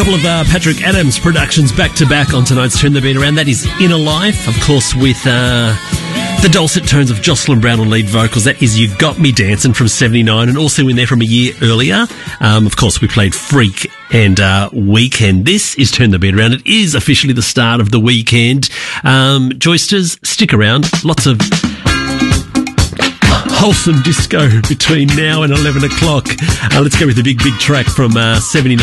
couple of Patrick Adams productions back-to-back on tonight's Turn the Beat Around. That is Inner Life, of course, with the dulcet tones of Jocelyn Brown on lead vocals. That is You Got Me Dancing from 79, and also in there from a year earlier. Of course, we played Freak and Weekend. This is Turn the Beat Around. It is officially the start of the weekend. Joysters, stick around. Lots of wholesome disco between now and 11 o'clock. Let's go with the big track from 79.